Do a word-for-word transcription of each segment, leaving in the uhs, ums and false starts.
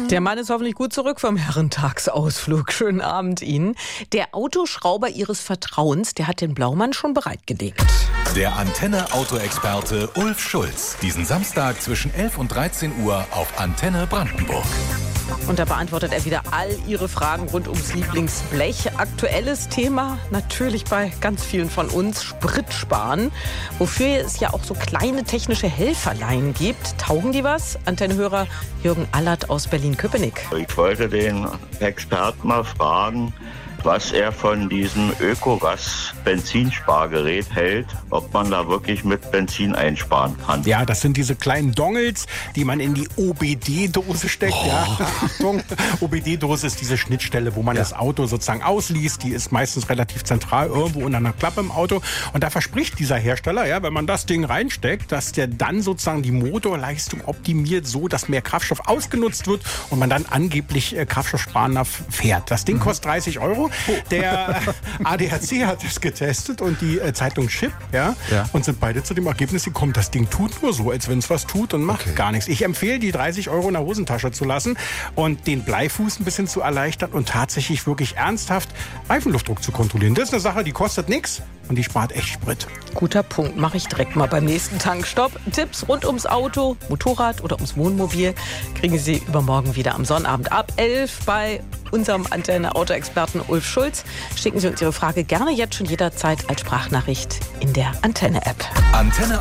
Der Mann ist hoffentlich gut zurück vom Herrentagsausflug. Schönen Abend Ihnen. Der Autoschrauber Ihres Vertrauens, der hat den Blaumann schon bereitgelegt. Der Antenne-Auto-Experte Ulf Schulz. Diesen Samstag zwischen elf und dreizehn Uhr auf Antenne Brandenburg. Und da beantwortet er wieder all Ihre Fragen rund ums Lieblingsblech. Aktuelles Thema natürlich bei ganz vielen von uns, Sprit sparen. Wofür es ja auch so kleine technische Helferlein gibt. Taugen die was? Antennehörer Jürgen Allert aus Berlin-Köpenick. Ich wollte den Experten mal fragen, was er von diesem Ökogas-Benzinspargerät hält, ob man da wirklich mit Benzin einsparen kann. Ja, das sind diese kleinen Dongles, die man in die O B D-Dose steckt. Oh. Ja, Achtung, O B D-Dose ist diese Schnittstelle, wo man ja. das Auto sozusagen ausliest. Die ist meistens relativ zentral irgendwo unter einer Klappe im Auto. Und da verspricht dieser Hersteller, ja, wenn man das Ding reinsteckt, dass der dann sozusagen die Motorleistung optimiert, so dass mehr Kraftstoff ausgenutzt wird und man dann angeblich äh, kraftstoffsparender fährt. Das Ding mhm. kostet dreißig Euro. Der A D A C hat es getestet und die äh, Zeitung Chip, ja, ja, und sind beide zu dem Ergebnis gekommen, das Ding tut nur so, als wenn es was tut und macht okay. gar nichts. Ich empfehle, die dreißig Euro in der Hosentasche zu lassen und den Bleifuß ein bisschen zu erleichtern und tatsächlich wirklich ernsthaft Reifenluftdruck zu kontrollieren. Das ist eine Sache, die kostet nichts und die spart echt Sprit. Guter Punkt, mache ich direkt mal beim nächsten Tankstopp. Tipps rund ums Auto, Motorrad oder ums Wohnmobil kriegen Sie übermorgen wieder am Sonnabend ab elf bei unserem Antenne-Auto-Experten Ulf Schulz. Schicken Sie uns Ihre Frage gerne jetzt schon jederzeit als Sprachnachricht in der Antenne-App.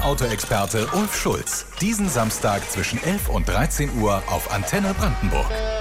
Antenne-Auto-Experte Ulf Schulz. Diesen Samstag zwischen elf und dreizehn Uhr auf Antenne Brandenburg.